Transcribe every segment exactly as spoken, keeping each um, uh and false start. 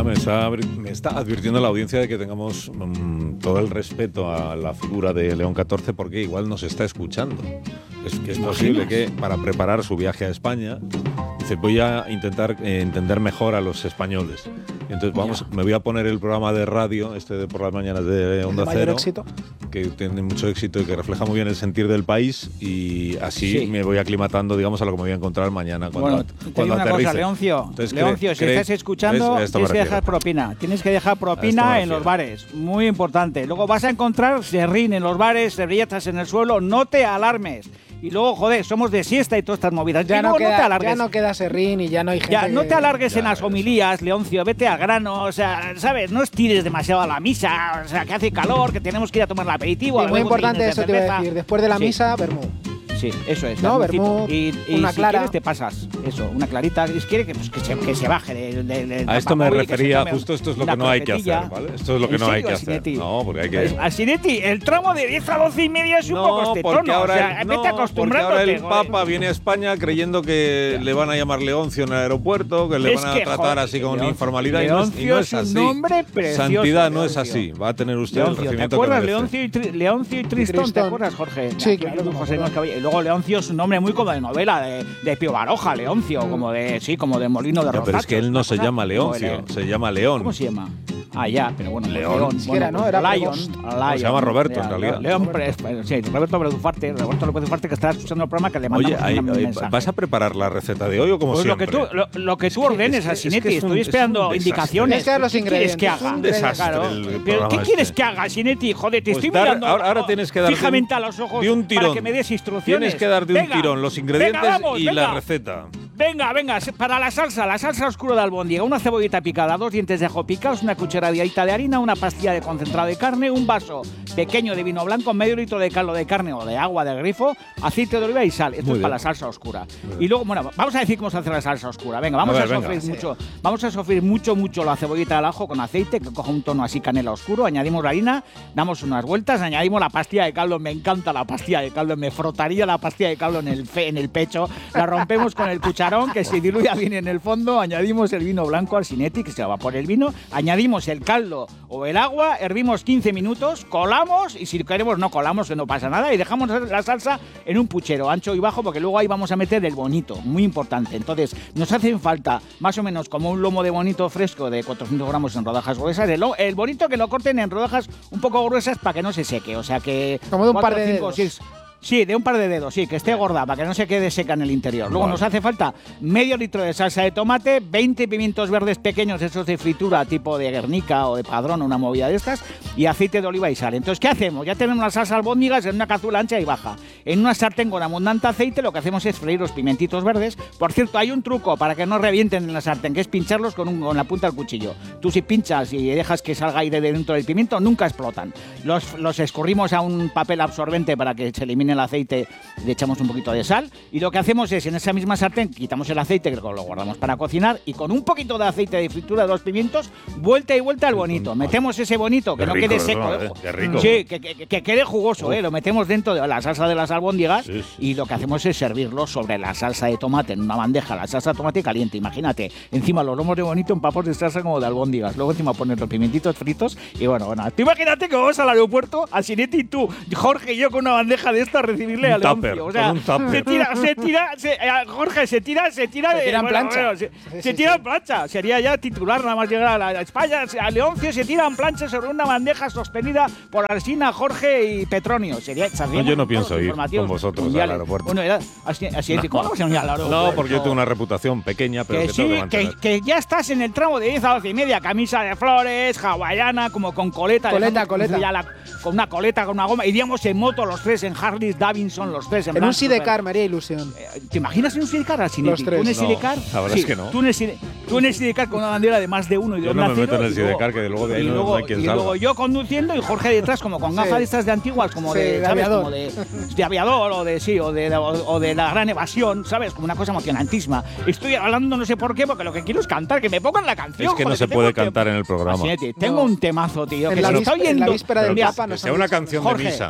Ya me está, me está advirtiendo la audiencia de que tengamos mmm, todo el respeto a la figura de León catorce porque igual nos está escuchando. Es que es posible que para preparar su viaje a España dice, voy a intentar eh, entender mejor a los españoles. Y entonces vamos, me voy a poner el programa de radio, este de por las mañanas de Onda Cero, éxito? que tiene mucho éxito y que refleja muy bien el sentir del país, y así Sí. me voy aclimatando, digamos, a lo que me voy a encontrar mañana cuando, Bueno, te digo cuando una aterrice. cosa, Leoncio, Entonces, Leoncio, cre- si cre- estás escuchando, ¿ves? A esto me tienes que refiero. dejar propina. Tienes que dejar A esto propina me en refiero. los bares, muy importante. Luego vas a encontrar serrín en los bares, servilletas en el suelo, no te alarmes. Y luego, joder, somos de siesta y todas estas movidas. Ya y no, luego queda, no te alargues. ya no queda serrín y ya no hay gente. Ya, no te alargues Ya, en las eso. homilías, Leoncio, vete al grano, o sea, ¿sabes? No estires demasiado a la misa, o sea, que hace calor, que tenemos que ir a tomar el aperitivo. Sí, a muy beber importante botellines de eso te iba a cerveza. decir. Después de la Sí. misa, vermú. Sí, eso es. No, vermucito. vermut, y, y una si clara. quieres te pasas. Eso, una clarita. Si quiere que, pues, que, se, que se baje de, de, de A esto me papamóvil, que se refería, tome justo esto es lo una que no hay que croquetilla. hacer, ¿vale? Esto es lo que ¿En no hay serio, que hacer. Asinetti? No, porque hay Pues, que... Asinetti, el tramo de diez a doce y media es un poco porque estetón, ahora, o sea, el, vete no, porque acostumbrándote. ahora el joder. Papa viene a España creyendo que le van a llamar Leoncio en el aeropuerto, que le Es van a que, tratar joder, así con Leoncio- informalidad, y no es, y no es Leoncio es así. un nombre precioso, Santidad no es Leoncio. así. Va a tener usted el Leoncio, ¿te recibimiento acuerdas? que merece. Leoncio y, Tri- Leoncio y Tristón, ¿te Tristón. acuerdas, Jorge? Sí, Aquel claro, con me José acuerdo. Luis Caballero. Y luego Leoncio es un nombre muy como de novela, de, de Pío Baroja, Leoncio, como de, sí, como de Molino de Ya, Rozachos. pero es que él no una se cosa llama como Leoncio, de- se llama León. ¿Cómo se llama? Ah, ya, pero bueno, León. León. Ni siquiera, bueno, ¿no? Era Lion, Prevost. Lion, se llama Roberto, ya, en realidad. León, Pre- sí, Roberto Bredufarte, Roberto López Dufarte, que está escuchando el programa, que le mandamos Oye, ahí- un ahí- mensaje. ¿vas a preparar la receta de hoy o como Pues lo siempre? que tú, lo, lo que tú ordenes, es que- es que Asinetti, es un- estoy es un esperando desastre. indicaciones. Es que los ¿Qué quieres que ingredientes, haga? es un desastre Claro. el Pero, programa ¿qué este. quieres que haga, Asinetti? Joder, te Pues estoy dar- mirando ahora- ahora tienes que dar de un- fijamente a los ojos de un tirón. para que me des instrucciones. Tienes que dar de un Venga, tirón los ingredientes venga, vamos, y venga. la receta. Venga, venga, se- para la salsa, la salsa oscura de albóndiga, una cebollita picada, dos dientes de ajo picados, una cucharadita de harina, una pastilla de concentrado de carne, un vaso pequeño de vino blanco, medio litro de caldo de carne o de agua del grifo, aceite de oliva y sal. Esto Muy es para bien. la salsa oscura. Y luego, bueno, vamos a decir cómo se hace la salsa oscura. Venga, vamos A a, ver, venga. sofreír mucho, vamos a sofreír mucho, mucho la cebollita del ajo con aceite, que coja un tono así canela oscuro, añadimos la harina, damos unas vueltas, añadimos la pastilla de caldo, me encanta la pastilla de caldo, me frotaría la pastilla de caldo en el, fe- en el pecho, la rompemos con el cucharón, que se diluya bien en el fondo, añadimos el vino blanco al Asinetti, que se evapore el vino, añadimos el caldo o el agua, hervimos quince minutos, colamos, y si queremos no colamos, que no pasa nada, y dejamos la salsa en un puchero ancho y bajo, porque luego ahí vamos a meter el bonito, muy importante. Entonces, nos hacen falta más o menos como un lomo de bonito fresco de cuatrocientos gramos en rodajas gruesas, el, lo- el bonito que lo corten en rodajas un poco gruesas para que no se seque, o sea que... Como de un par cuatro, de cinco, dedos. seis- Sí, de un par de dedos, sí, que esté gorda, para que no se quede seca en el interior. Luego Vale. nos hace falta medio litro de salsa de tomate, veinte pimientos verdes pequeños, esos de fritura, tipo de Guernica o de Padrón, una movida de estas, y aceite de oliva y sal. Entonces, ¿qué hacemos? Ya tenemos las salsas albóndigas en una cazuela ancha y baja. En una sartén con abundante aceite, lo que hacemos es freír los pimentitos verdes. Por cierto, hay un truco para que no revienten en la sartén, que es pincharlos con, un- con la punta del cuchillo. Tú si pinchas y dejas que salga aire de dentro del pimiento, nunca explotan. Los, los escurrimos a un papel absorbente para que se elimine el aceite, le echamos un poquito de sal, y lo que hacemos es, en esa misma sartén, quitamos el aceite, que lo guardamos para cocinar, y con un poquito de aceite de fritura de los pimientos, vuelta y vuelta al bonito. Metemos ese bonito, que Qué no rico, quede ¿no? seco. Eh, qué rico. Sí, que, que- que quede jugoso, ¿eh? Lo metemos dentro de la salsa de las albóndigas, Sí, sí. y lo que hacemos es servirlo sobre la salsa de tomate, en una bandeja, la salsa de tomate caliente, imagínate. Encima los lomos de bonito en papos de salsa como de albóndigas. Luego encima poner los pimentitos fritos, y bueno, bueno. Tú imagínate que vamos al aeropuerto, Asinetti y tú, Jorge y yo, con una bandeja de esta a recibirle Un a Leoncio. tupper, O sea, con un tupper. se tira, se tira, se- eh, Jorge, se tira, se tira Se de... tira en bueno, plancha. bueno, se Sí, se sí, tira sí. en plancha. Sería ya titular nada más llegar a, la, a España. A Leoncio se tira en plancha sobre una bandeja sostenida por Alsina, Jorge y Petronio. Sería, No, yo no pienso ir con vosotros al aeropuerto. Bueno, era así, así No. ¿cómo no se al aeropuerto? No, porque yo tengo una reputación pequeña, pero Que que, sí, tengo que que, mantener. que ya estás en el tramo de diez a doce y media, camisa de flores, hawaiana, como con coleta. Coleta, dejamos coleta. ya la- con una coleta, con una goma. Iríamos en moto los tres, en Harley Davidson los tres. En, En plan un sidecar super- me haría ilusión. Eh, ¿Te imaginas en un sidecar, Asinetti? Los tres. ¿Tú en el No, sidecar? la verdad es que no. Tú en el, side- tú en el sidecar con una bandera de más de uno y de Yo un no me nacido, meto en el y luego- sidecar, que de luego de ahí y no- luego, no hay quien y salga. luego yo conduciendo y Jorge detrás como con gafas Sí. de estas de antiguas, como Sí, de, de ¿sabes? aviador. Como de, de aviador o de sí, o de, o, o de la gran evasión, ¿sabes? Como una cosa emocionantísima. Estoy hablando no sé por qué, porque lo que quiero es cantar, que me pongan la canción. Es que no joder, se tengo puede un tem- cantar en el programa. Asinetti, tengo No. un temazo, tío, En que la se vísp- está en la oyendo. víspera del Pero que- Papa que nos sea han una dicho. canción Jorge, de misa.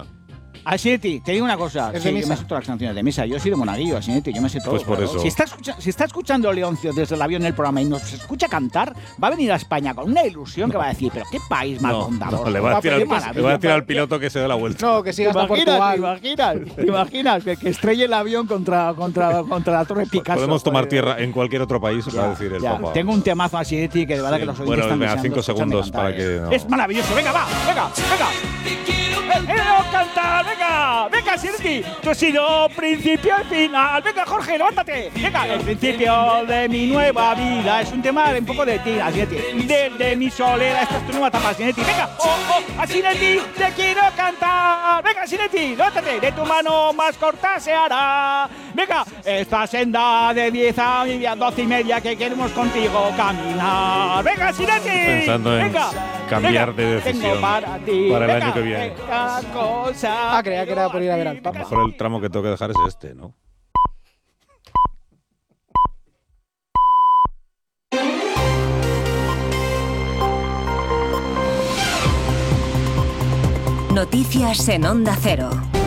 Asinetti, te digo una cosa. ¿Es Sí, de yo misa? me sé todas las canciones de misa. Yo soy de Monaguillo, Asinetti, yo me sé todo. Pues por claro. eso. Si está, escucha, si está escuchando Leoncio desde el avión en el programa y nos escucha cantar, va a venir a España con una ilusión que va a decir, pero qué país más No, bondadoso. no, le va a decir, Qué al, maravilla. le va a decir al piloto que se dé la vuelta. No, que siga hasta ¿Te imaginas, Portugal. ¿Te imaginas? ¿Te imaginas que, que estrelle el avión contra, contra, contra la Torre Picasso? Podemos tomar Joder. tierra en cualquier otro país, Ya, va a decir el ya. Papa. Tengo un temazo a Asinetti que de verdad Sí, que los oyentes bueno, están venga, deseando cinco escucharme segundos cantar, para que eh. no. Es maravilloso, venga, va, venga, venga. ¡Quiero cantar, venga! ¡Venga, Asinetti! Tú has sido principio y final. Venga, Jorge, levántate. Venga, el principio de mi nueva vida. Es un tema de un poco de ti, Asinetti. Desde mi solera, esta es tu nueva etapa, Asinetti. Venga, oh, oh, Asinetti, te quiero cantar. Venga, Asinetti, levántate. De tu mano más corta se hará. Venga, esta senda de diez a doce y media que queremos contigo caminar. Venga, Asinetti. Pensando en venga, cambiar venga, de decisión tengo para ti. para el Venga, año que viene. venga, cosa Ah, creía que era por ir a ver al Papa. Mejor el tramo que tengo que dejar es este, ¿no? Noticias en Onda Cero.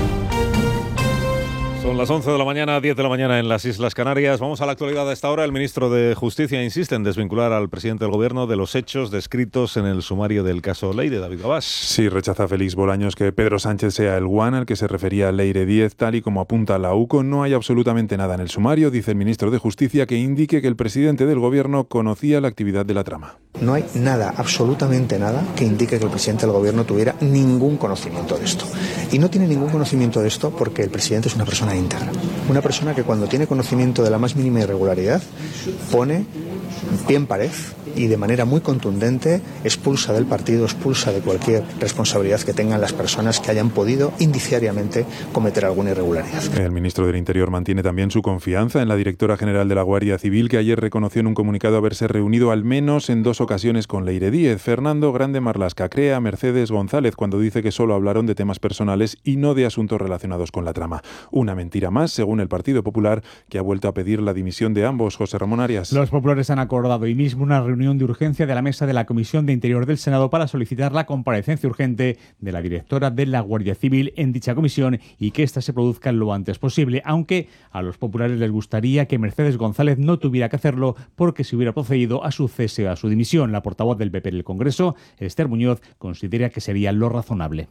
Son las once de la mañana, diez de la mañana en las Islas Canarias. Vamos a la actualidad a esta hora. El ministro de Justicia insiste en desvincular al presidente del Gobierno de los hechos descritos en el sumario del caso Leire, David Gabás. Sí, rechaza Félix Bolaños que Pedro Sánchez sea el guan al que se refería Leire Díez, tal y como apunta la U C O. No hay absolutamente nada en el sumario, dice el ministro de Justicia, que indique que el presidente del Gobierno conocía la actividad de la trama. No hay nada, absolutamente nada, que indique que el presidente del Gobierno tuviera ningún conocimiento de esto. Y no tiene ningún conocimiento de esto porque el presidente es una persona íntegra. Una persona que cuando tiene conocimiento de la más mínima irregularidad pone pie en pared y de manera muy contundente expulsa del partido, expulsa de cualquier responsabilidad que tengan las personas que hayan podido indiciariamente cometer alguna irregularidad. El ministro del Interior mantiene también su confianza en la directora general de la Guardia Civil, que ayer reconoció en un comunicado haberse reunido al menos en dos ocasiones con Leire Díez. Fernando Grande Marlasca crea a Mercedes González cuando dice que solo hablaron de temas personales y no de asuntos relacionados con la trama. Una mentira más, según el Partido Popular, que ha vuelto a pedir la dimisión de ambos. José Ramón Arias. Los populares han acordado hoy mismo una reunión de urgencia de la mesa de la Comisión de Interior del Senado para solicitar la comparecencia urgente de la directora de la Guardia Civil en dicha comisión y que ésta se produzca lo antes posible, aunque a los populares les gustaría que Mercedes González no tuviera que hacerlo porque se hubiera procedido a su cese o a su dimisión. La portavoz del P P en el Congreso, Esther Muñoz, considera que sería lo razonable.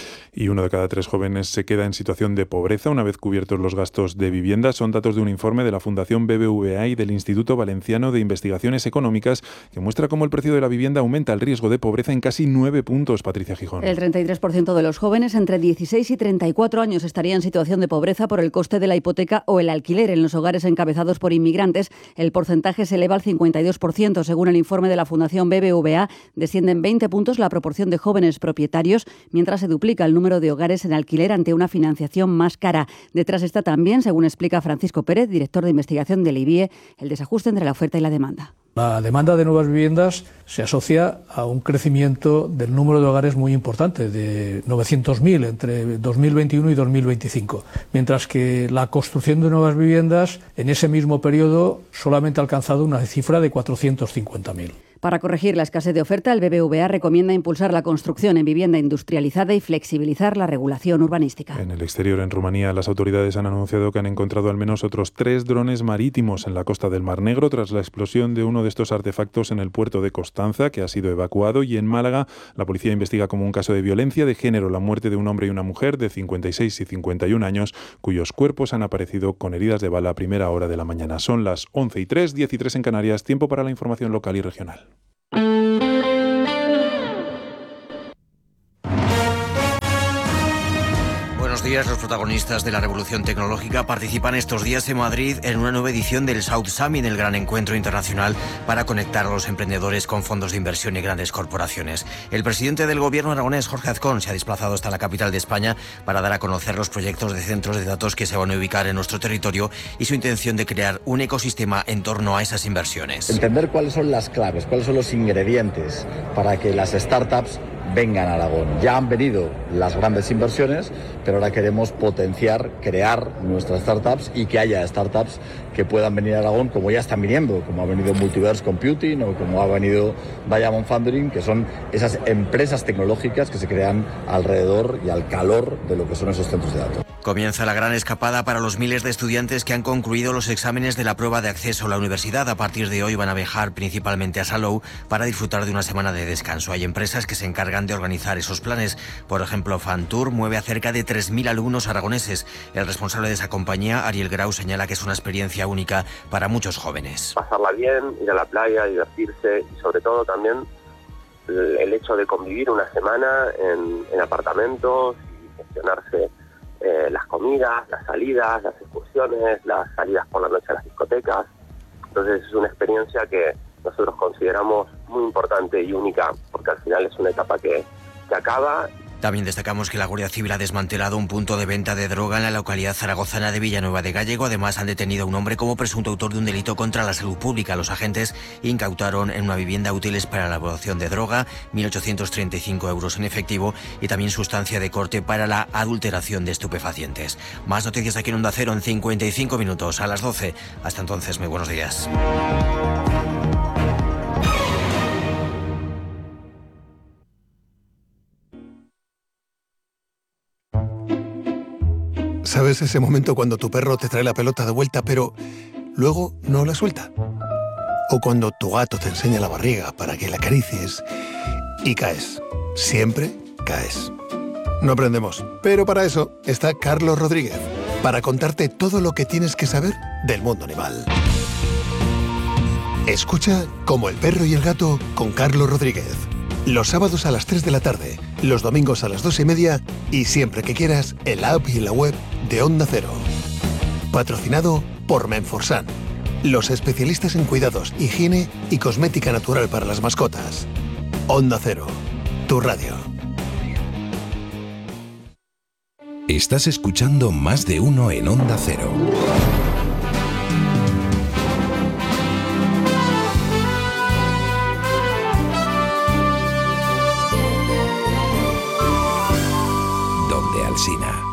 Y uno de cada tres jóvenes se queda en situación de pobreza una vez cubiertos los gastos de vivienda. Son datos de un informe de la Fundación B B V A y del Instituto Valenciano de Investigaciones Económicas que muestra cómo el precio de la vivienda aumenta el riesgo de pobreza en casi nueve puntos. Patricia Gijón. El treinta y tres por ciento de los jóvenes entre dieciséis y treinta y cuatro años estaría en situación de pobreza por el coste de la hipoteca o el alquiler. En los hogares encabezados por inmigrantes, el porcentaje se eleva al cincuenta y dos por ciento. Según el informe de la Fundación B B V A, desciende en veinte puntos la proporción de jóvenes propietarios, mientras se duplica el número de hogares en alquiler ante una financiación más cara. Detrás está también, según explica Francisco Pérez, director de investigación del I B I E, el desajuste entre la oferta y la demanda. La demanda de nuevas viviendas se asocia a un crecimiento del número de hogares muy importante, de novecientos mil entre dos mil veintiuno y dos mil veinticinco, mientras que la construcción de nuevas viviendas en ese mismo periodo solamente ha alcanzado una cifra de cuatrocientos cincuenta mil. Para corregir la escasez de oferta, el B B V A recomienda impulsar la construcción en vivienda industrializada y flexibilizar la regulación urbanística. En el exterior, en Rumanía, las autoridades han anunciado que han encontrado al menos otros tres drones marítimos en la costa del Mar Negro tras la explosión de uno de estos artefactos en el puerto de Constanza, que ha sido evacuado. Y en Málaga, la policía investiga como un caso de violencia de género la muerte de un hombre y una mujer de cincuenta y seis y cincuenta y un años, cuyos cuerpos han aparecido con heridas de bala a primera hora de la mañana. Son las once y tres, diez y tres en Canarias. Tiempo para la información local y regional. Buenos días. Los protagonistas de la revolución tecnológica participan estos días en Madrid en una nueva edición del South Summit, el gran encuentro internacional para conectar a los emprendedores con fondos de inversión y grandes corporaciones. El presidente del gobierno aragonés, Jorge Azcón, se ha desplazado hasta la capital de España para dar a conocer los proyectos de centros de datos que se van a ubicar en nuestro territorio y su intención de crear un ecosistema en torno a esas inversiones. Entender cuáles son las claves, cuáles son los ingredientes para que las startups vengan a Aragón. Ya han venido las grandes inversiones, pero ahora queremos potenciar, crear nuestras startups y que haya startups que puedan venir a Aragón, como ya están viniendo, como ha venido Multiverse Computing o como ha venido Diamond Foundering, que son esas empresas tecnológicas que se crean alrededor y al calor de lo que son esos centros de datos. Comienza la gran escapada para los miles de estudiantes que han concluido los exámenes de la prueba de acceso a la universidad. A partir de hoy van a viajar principalmente a Salou para disfrutar de una semana de descanso. Hay empresas que se encargan de organizar esos planes. Por ejemplo, Fantour mueve a cerca de tres mil alumnos aragoneses. El responsable de esa compañía, Ariel Grau, señala que es una experiencia única para muchos jóvenes. Pasarla bien, ir a la playa, divertirse y sobre todo también el hecho de convivir una semana en, en apartamentos y gestionarse Eh, las comidas, las salidas, las excursiones, las salidas por la noche a las discotecas. Entonces es una experiencia que nosotros consideramos muy importante y única, porque al final es una etapa que, que acaba. También destacamos que la Guardia Civil ha desmantelado un punto de venta de droga en la localidad zaragozana de Villanueva de Gállego. Además, han detenido a un hombre como presunto autor de un delito contra la salud pública. Los agentes incautaron en una vivienda útiles para la elaboración de droga, mil ochocientos treinta y cinco euros en efectivo y también sustancia de corte para la adulteración de estupefacientes. Más noticias aquí en Onda Cero en cincuenta y cinco minutos a las doce. Hasta entonces, muy buenos días. ¿Sabes ese momento cuando tu perro te trae la pelota de vuelta, pero luego no la suelta? O cuando tu gato te enseña la barriga para que la acaricies y caes. Siempre caes. No aprendemos, pero para eso está Carlos Rodríguez, para contarte todo lo que tienes que saber del mundo animal. Escucha Como el perro y el gato con Carlos Rodríguez. Los sábados a las tres de la tarde, los domingos a las dos y media y siempre que quieras en la app y en la web de Onda Cero. Patrocinado por Menforsan, los especialistas en cuidados, higiene y cosmética natural para las mascotas. Onda Cero, tu radio. Estás escuchando Más de Uno en Onda Cero. Alsina.